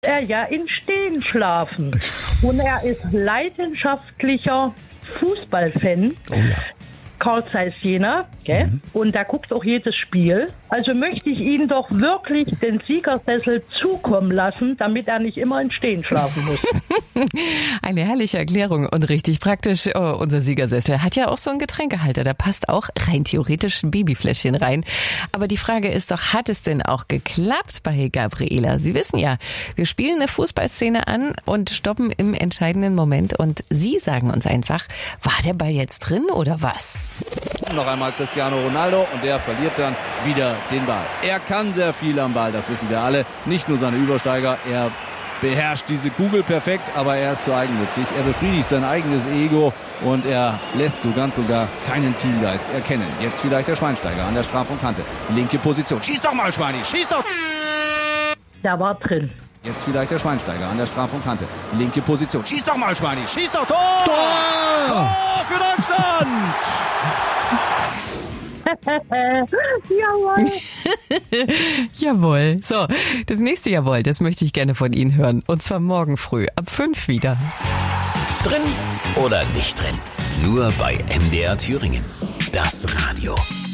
Er ja im Stehen schlafen. Und er ist leidenschaftlicher Fußballfan. Oh ja. Carl Zeiss Jena, gell? Und der guckt auch jedes Spiel. Also möchte ich ihn doch wirklich den Siegersessel zukommen lassen, damit er nicht immer im Stehen schlafen muss. Eine herrliche Erklärung und richtig praktisch. Oh, unser Siegersessel hat ja auch so einen Getränkehalter. Da passt auch rein theoretisch ein Babyfläschchen rein. Aber die Frage ist doch, hat es denn auch geklappt bei Gabriela? Sie wissen ja, wir spielen eine Fußballszene an und stoppen im entscheidenden Moment. Und Sie sagen uns einfach, war der Ball jetzt drin oder was? Noch einmal Cristiano Ronaldo und der verliert dann wieder den Ball. Er kann sehr viel am Ball, das wissen wir alle. Nicht nur seine Übersteiger, er beherrscht diese Kugel perfekt, aber er ist zu eigennützig. Er befriedigt sein eigenes Ego und er lässt so ganz sogar keinen Teamgeist erkennen. Jetzt vielleicht der Schweinsteiger an der Strafraumkante. Linke Position. Schieß doch mal, Schweini, schieß doch! Der war drin. Jetzt vielleicht der Schweinsteiger an der Strafraumkante. Linke Position. Schieß doch mal, Schweini, schieß doch! Tor! Tor für Deutschland! Jawohl. Jawohl. So, das nächste Jawohl, das möchte ich gerne von Ihnen hören. Und zwar morgen früh ab 5 wieder. Drin oder nicht drin? Nur bei MDR Thüringen. Das Radio.